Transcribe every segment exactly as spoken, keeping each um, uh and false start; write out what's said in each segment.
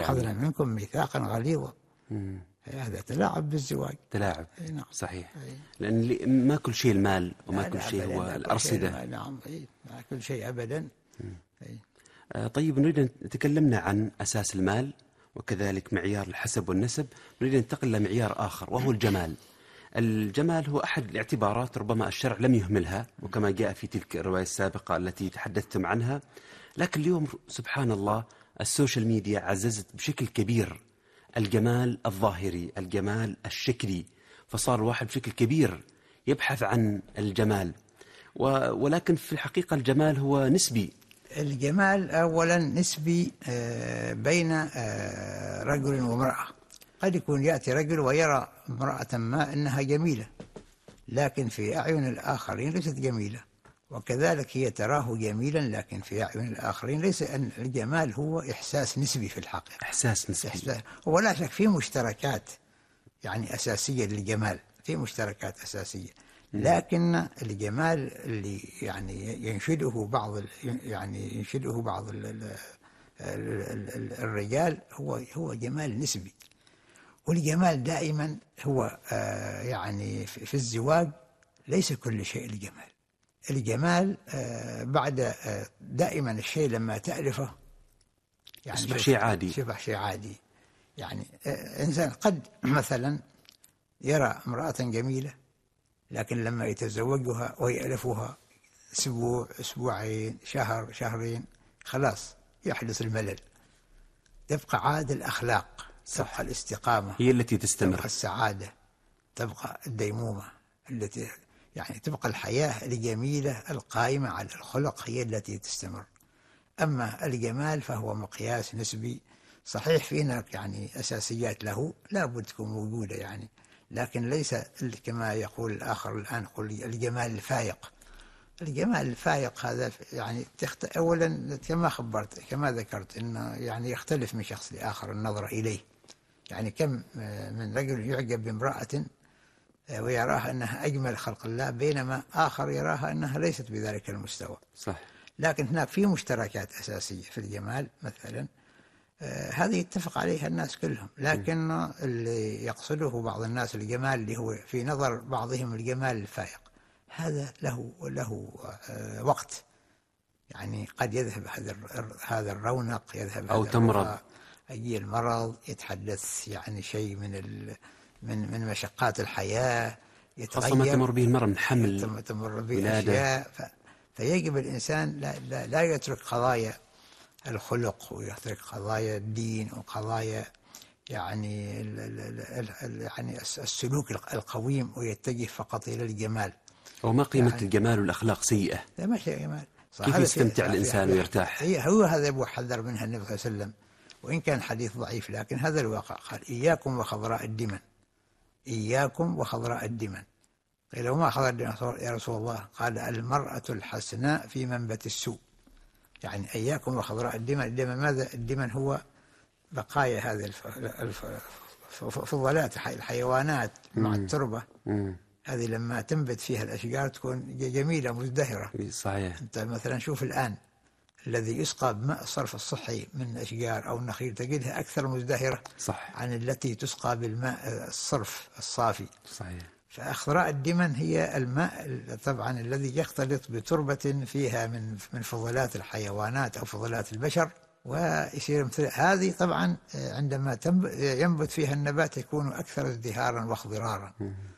وأخذنا يعني. منكم ميثاقا غليظا. مم. هذا تلاعب بالزواج. تلاعب. نعم. صحيح. أي. لأن ما كل شيء المال وما لا كل لا شيء أبداً، هو لا كل الأرصدة. شيء. نعم. أي. ما كل شيء أبدا. أي. آه طيب، نريد أن تكلمنا عن أساس المال وكذلك معيار الحسب والنسب. نريد أن ننتقل لمعيار آخر وهو الجمال. الجمال هو أحد الاعتبارات ربما الشرع لم يهملها، وكما جاء في تلك الرواية السابقة التي تحدثتم عنها. لكن اليوم سبحان الله السوشيال ميديا عززت بشكل كبير الجمال الظاهري، الجمال الشكلي، فصار الواحد بشكل كبير يبحث عن الجمال، ولكن في الحقيقة الجمال هو نسبي. الجمال أولا نسبي بين رجل وامرأة. قد يكون يأتي رجل ويرى امرأة ما أنها جميلة، لكن في أعين الآخرين ليست جميلة، وكذلك هي تراه جميلا لكن في أعين الآخرين ليس. أن الجمال هو إحساس نسبي في الحقيقة. إحساس نسبي. إحساس. ولا شك في مشتركات يعني أساسية للجمال، في مشتركات أساسية، لكن الجمال اللي يعني ينشده بعض يعني ينشده بعض ال ال ال الرجال هو هو جمال نسبي. والجمال دائما هو آه يعني في الزواج ليس كل شيء الجمال. الجمال آه بعد آه دائما الشيء لما تألفه يعني يصبح شيء عادي. يصبح شيء عادي. يعني آه إنسان قد مثلا يرى امرأة جميلة، لكن لما يتزوجها ويألفها أسبوع أسبوعين شهر شهرين خلاص يحدث الملل. تبقى عاد الأخلاق، تبقى الاستقامة هي التي تستمر، تبقى السعادة، تبقى الديمومة التي يعني تبقى الحياة الجميلة القائمة على الخلق هي التي تستمر. أما الجمال فهو مقياس نسبي. صحيح فينا يعني أساسيات له لا بد تكون موجودة يعني، لكن ليس كما يقول الآخر الآن قل الجمال الفائق. الجمال الفائق هذا يعني تخت... أولا كما خبرت كما ذكرت إنه يعني يختلف من شخص لآخر النظرة إليه. يعني كم من رجل يعجب بامرأة ويراها أنها أجمل خلق الله، بينما آخر يراها أنها ليست بذلك المستوى. صح. لكن هناك في مشتركات أساسية في الجمال مثلا آه هذه يتفق عليها الناس كلهم، لكن م. اللي يقصده بعض الناس الجمال اللي هو في نظر بعضهم الجمال الفائق، هذا له له آه وقت. يعني قد يذهب هذا هذا الرونق، يذهب أو تمرض، يجي المرض، يتحدث يعني شيء من ال من من مشقات الحياة، يتغير، خاصة ما تمر به المرض من حمل تمر به أشياء. فيجب الإنسان لا, لا, لا يترك قضايا الخلق ويترك قضايا الدين وقضايا يعني ال ال ال يعني السلوك القويم ويتجه فقط إلى الجمال. وما قيمة يعني الجمال والأخلاق سيئة؟ لا ما شيء جمال. كيف يستمتع الإنسان ويرتاح؟ هي هو هذا أبو حذر منها النبي صلى الله عليه وسلم، وإن كان حديث ضعيف لكن هذا الواقع. قال إياكم وخضراء الدمن، إياكم وخضراء الدمن. قيل وما خضراء الدمن يا رسول الله؟ قال المرأة الحسناء في منبت السوء. يعني إياكم وخضراء الدمن. الدمن ماذا؟ الدمن هو بقايا هذه الفضلات الحيوانات مع التربة. مم. هذه لما تنبت فيها الأشجار تكون جميلة مزدهرة. صحيح. أنت مثلا شوف الآن الذي يسقى بماء الصرف الصحي من أشجار أو النخيل تجدها أكثر مزدهرة صح. عن التي تسقى بالماء الصرف الصافي. صحيح. فأخضراء الدمن هي الماء طبعا الذي يختلط بتربة فيها من من فضلات الحيوانات أو فضلات البشر ويصير مثل هذه. طبعا عندما ينبت فيها النبات يكون أكثر ازدهارا واخضرارا.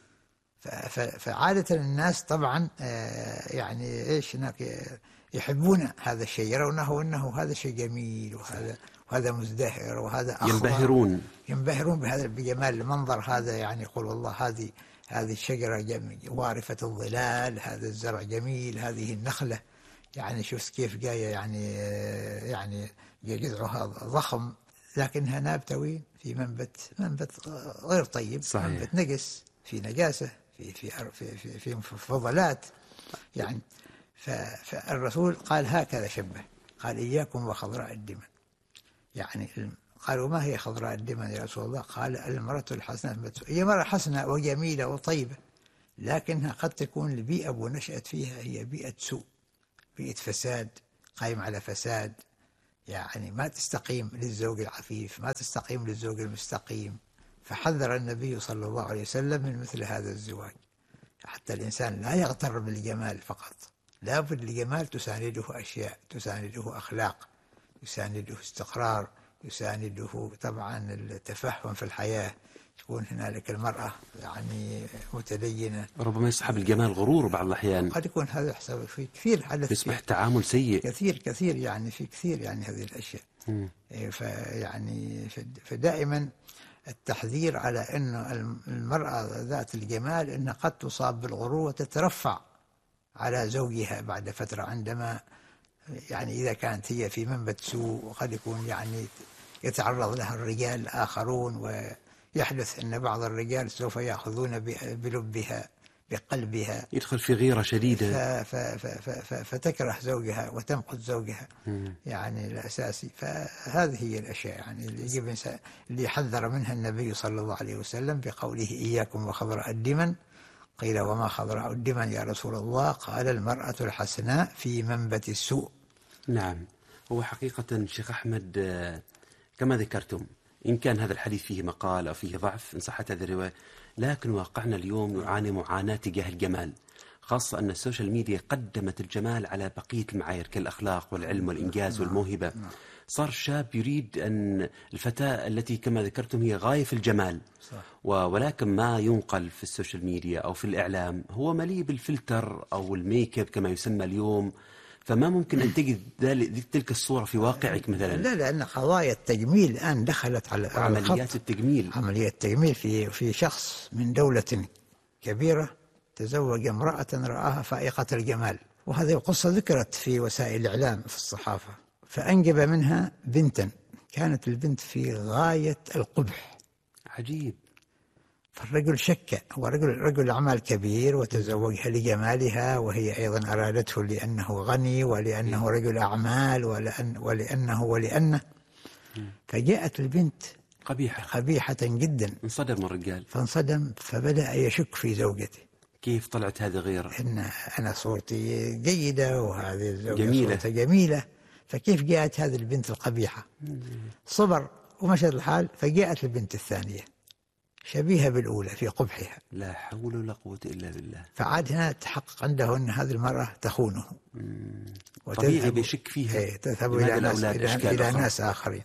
فعادة الناس طبعا يعني إيش هناك يحبون هذا الشيء، يرونه أنه هذا شيء جميل وهذا وهذا مزدهر وهذا أخضر، ينبهرون ينبهرون بهذا بجمال المنظر هذا. يعني يقول والله هذه هذه الشجرة وارفة الظلال، هذا الزرع جميل، هذه النخلة يعني شوف كيف جاية يعني يعني جذعها ضخم، لكنها نابتة في منبت منبت غير طيب. صحيح. منبت نجس، في نجاسة، في في في في, في فضلات يعني. فالرسول قال هكذا شبه، قال إياكم وخضراء الدمن. يعني قالوا ما هي خضراء الدمن يا رسول الله؟ قال المرأة الحسنة. هي مرأة حسنة وجميلة وطيبة، لكنها قد تكون البيئة ونشأت فيها هي بيئة سوء، بيئة فساد، قائم على فساد، يعني ما تستقيم للزوج العفيف، ما تستقيم للزوج المستقيم. فحذر النبي صلى الله عليه وسلم من مثل هذا الزواج، حتى الإنسان لا يغتر بالجمال فقط، لا بد الجمال تسانده أشياء، تسانده أخلاق، يسانده استقرار، يسانده طبعا التفهم في الحياة، تكون هنالك المرأة يعني متدينة. ربما يصحب الجمال غرور بعض الأحيان، قد يكون هذا يحصل في كثير، حدث يصبح تعامل سيء كثير كثير يعني في كثير يعني هذه الأشياء. فيعني فدائما التحذير على أن المرأة ذات الجمال أنها قد تصاب بالغرور وتترفع على زوجها بعد فترة، عندما يعني إذا كانت هي في منبت سوء، وقد يكون يعني يتعرض لها الرجال الآخرون، ويحدث أن بعض الرجال سوف يأخذون بلبها بقلبها، يدخل في غيرة شديدة ف ف ف ف فتكره زوجها وتمقت زوجها يعني الأساسي. فهذه هي الأشياء يعني اللي يجب إنسان اللي حذر منها النبي صلى الله عليه وسلم بقوله إياكم وخضراء الدمن. قيل وما خضراء الدمن يا رسول الله؟ قال المرأة الحسناء في منبت السوء. نعم، هو حقيقة شيخ أحمد كما ذكرتم، إن كان هذا الحديث فيه مقال أو فيه ضعف إن صحت هذه الرواية، لكن واقعنا اليوم يعاني معاناة تجاه الجمال، خاصة أن السوشيال ميديا قدمت الجمال على بقية المعايير كالأخلاق والعلم والإنجاز والموهبة. صار الشاب يريد أن الفتاة التي كما ذكرتم هي غاية في الجمال، ولكن ما ينقل في السوشيال ميديا أو في الإعلام هو مليء بالفلتر أو الميك اب كما يسمى اليوم، فما ممكن أن تجد تلك الصورة في واقعك مثلا. لا، لأن قضايا التجميل الآن دخلت على عمليات التجميل. عمليات التجميل في في شخص من دولة كبيرة تزوج امرأة رآها فائقة الجمال، وهذه القصة ذكرت في وسائل الإعلام في الصحافة، فأنجب منها بنتا، كانت البنت في غاية القبح. عجيب. فالرجل شك، هو رجل رجل أعمال كبير وتزوجها لجمالها، وهي أيضا أرادته لأنه غني ولأنه رجل أعمال ولأن ولأنه ولأنه فجاءت البنت قبيحة قبيحة جدا. انصدم الرجال، فانصدم، فبدأ يشك في زوجته. كيف طلعت هذه غيرة؟ إن أنا صورتي جيدة وهذه الزوجة جميلة. صورتها جميلة، فكيف جاءت هذه البنت القبيحة؟ صبر ومشى الحال، فجاءت البنت الثانية شبيهة بالأولى في قبحها. لا حول ولا قوة إلا بالله. فعاد هنا تحقق عنده أن هذه المرأة تخونه، طبيعي بيشك فيها. ايه تذهب إلى ناس, إلى, إلى ناس آخرين،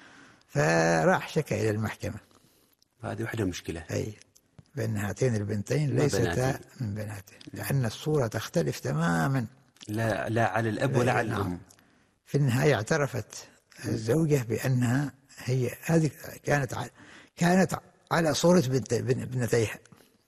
فراح شكى إلى المحكمة. هذه واحدة مشكلة، أي بأن هاتين البنتين ليستا من بناته، لأن الصورة تختلف تماما، لا لا على الأب ولا على الأم. في النهاية اعترفت الزوجة بأنها هي هذه كانت كانت على صورة بنت ابنتيها،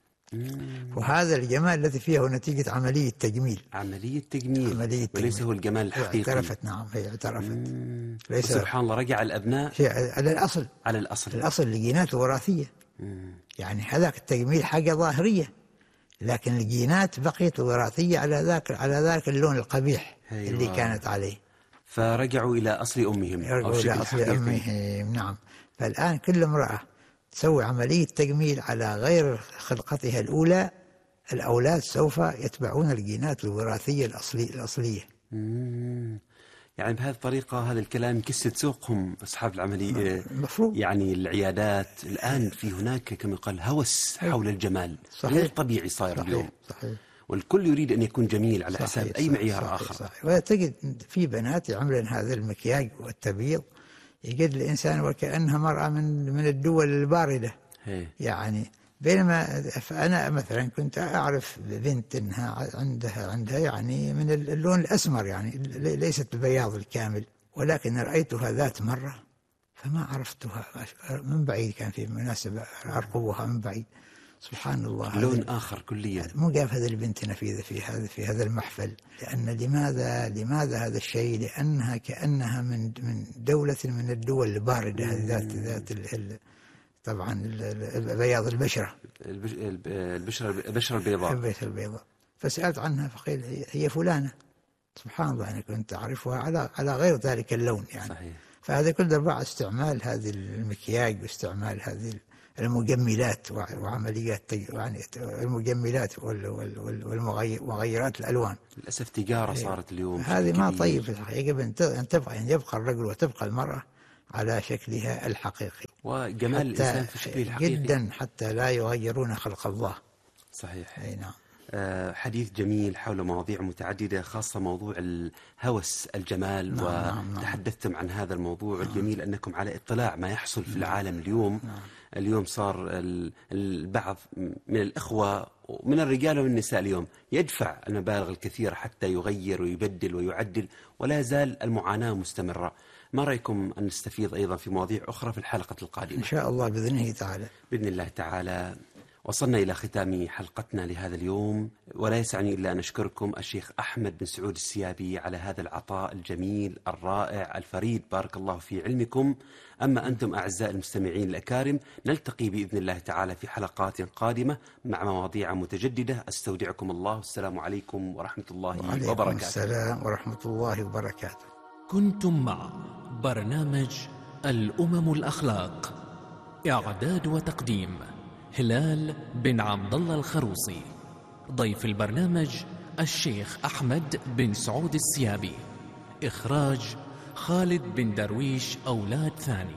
وهذا الجمال الذي فيه هو نتيجة عملية تجميل. عملية تجميل, عملية تجميل. وليس هو الجمال الحقيقي. اعترفت، نعم هي اعترفت. ليس سبحان الله، رجع الأبناء على الأصل، على الأصل الأصل الجينات الوراثية. مم. يعني هذاك التجميل حاجة ظاهرية، لكن الجينات بقيت وراثية على ذاك على ذاك اللون القبيح أيوة. اللي كانت عليه. فرجعوا إلى أصل أمهم، رجعوا إلى أصل أمهم. نعم. فالآن كل امرأة تسوي عملية تجميل على غير خلقتها الأولى، الأولاد سوف يتبعون الجينات الوراثية الأصلي الأصلية. مم. يعني بهذه الطريقة هذا الكلام كست سوقهم أصحاب العملية، مفروض. يعني العيادات الآن في هناك كما قال هوس حول الجمال، صحيح. غير طبيعي صاير صحيح. اليوم. صحيح. والكل يريد أن يكون جميل على حساب صحيح. أي معيار صحيح. آخر. صحيح. وتجد في بنات يعملن هذا المكياج والتبييض، يجد الإنسان وكأنها مرأة من من الدول الباردة. هي. يعني بينما أنا مثلا كنت أعرف بنت إنها عندها عندها يعني من اللون الأسمر، يعني ليست البياض الكامل، ولكن رأيتها ذات مرة فما عرفتها من بعيد، كان في مناسبة أرقبها من بعيد، سبحان الله، لون آخر كليا. مو جاف هذا البنت نفيذة في هذا في هذا المحفل. لأن لماذا لماذا هذا الشيء؟ لأنها كأنها من من دولة من الدول الباردة، ذات ذات ال طبعا بياض البشرة، البشرة البشرة البيضاء البشرة البيضاء. فسألت عنها فقيل هي فلانة. سبحان الله، أنا كنت أعرفها على على غير ذلك اللون يعني. صحيح. فهذا كله بعد استعمال هذه المكياج واستعمال هذه المجملات وعمليات يعني المجملات والمغيرات الألوان. للأسف تجارة صارت اليوم. هذه ما طيب في الحقيقة. يجب أن تبقى أن يبقى الرجل وتبقى المرأة على شكلها الحقيقي وجمال الإنسان في شكله الحقيقي جدا، حتى لا يغيرون خلق الله. صحيح. أي نعم. آه حديث جميل حول مواضيع متعددة، خاصة موضوع الهوس الجمال. نعم وتحدثتم نعم. عن هذا الموضوع نعم. الجميل أنكم على اطلاع ما يحصل في العالم اليوم. نعم. اليوم صار البعض من الإخوة ومن الرجال والنساء اليوم يدفع المبالغ الكثيرة حتى يغير ويبدل ويعدل، ولا زال المعاناة مستمرة. ما رأيكم أن نستفيض أيضا في مواضيع أخرى في الحلقة القادمة؟ إن شاء الله بإذنه تعالى. بإذن الله تعالى. وصلنا إلى ختام حلقتنا لهذا اليوم، ولا يسعني إلا أن أشكركم الشيخ أحمد بن سعود السيابي على هذا العطاء الجميل الرائع الفريد. بارك الله في علمكم. أما أنتم أعزائي المستمعين الأكارم، نلتقي بإذن الله تعالى في حلقات قادمة مع مواضيع متجددة. أستودعكم الله، والسلام عليكم ورحمة الله وعليكم وبركاته. السلام ورحمة الله وبركاته. كنتم مع برنامج الأمم الأخلاق، إعداد وتقديم هلال بن عبد الله الخروصي. ضيف البرنامج الشيخ أحمد بن سعود السيابي. إخراج خالد بن درويش أولاد ثاني.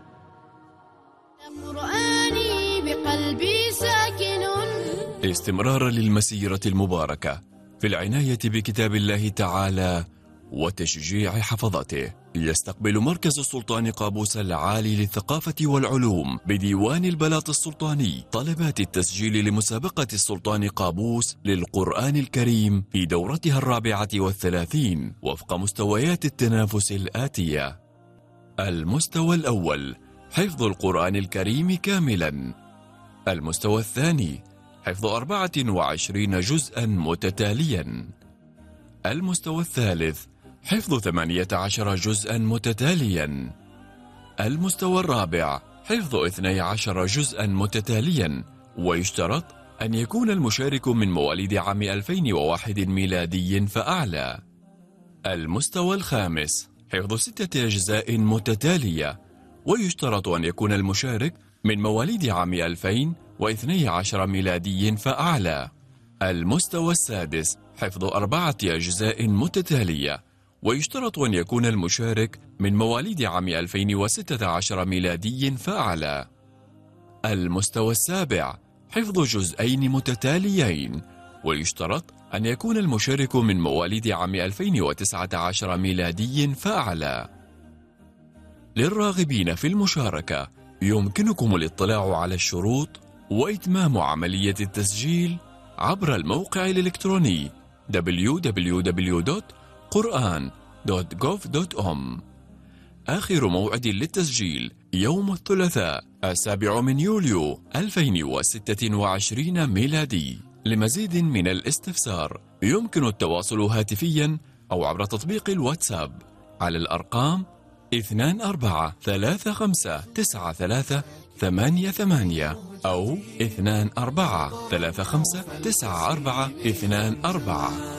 قرآني بقلبي ساكن. استمرارا للمسيرة المباركة في العناية بكتاب الله تعالى وتشجيع حفظته، يستقبل مركز السلطان قابوس العالي للثقافة والعلوم بديوان البلاط السلطاني طلبات التسجيل لمسابقة السلطان قابوس للقرآن الكريم في دورتها الرابعة والثلاثين وفق مستويات التنافس الآتية: المستوى الأول حفظ القرآن الكريم كاملا. المستوى الثاني حفظ أربعة وعشرين جزءا متتاليا. المستوى الثالث حفظ ثمانية عشر جزءا متتاليا. المستوى الرابع حفظ اثني عشر جزءا متتاليا، ويشترط أن يكون المشارك من مواليد عام ألفين وواحد ميلادي فأعلى. المستوى الخامس حفظ ستة أجزاء متتالية، ويشترط أن يكون المشارك من مواليد عام ألفين واثني عشر ميلادي فأعلى. المستوى السادس حفظ أربعة أجزاء متتالية، ويشترط أن يكون المشارك من مواليد عام ألفين وستة عشر ميلادي فأعلى. المستوى السابع حفظ جزئين متتاليين، ويشترط أن يكون المشارك من مواليد عام ألفين وتسعة عشر ميلادي فأعلى. للراغبين في المشاركة يمكنكم الاطلاع على الشروط وإتمام عملية التسجيل عبر الموقع الإلكتروني دبليو دبليو دبليو دوت قرآن دوت جوف دوت أم. آخر موعد للتسجيل يوم الثلاثاء السابع من يوليو ألفين وستة وعشرين ميلادي. لمزيد من الاستفسار يمكن التواصل هاتفيا أو عبر تطبيق الواتساب على الأرقام اثنان أربعة ثلاثة خمسة تسعة ثلاثة ثمانية ثمانية أو اثنان أربعة ثلاثة خمسة تسعة أربعة اثنان أربعة.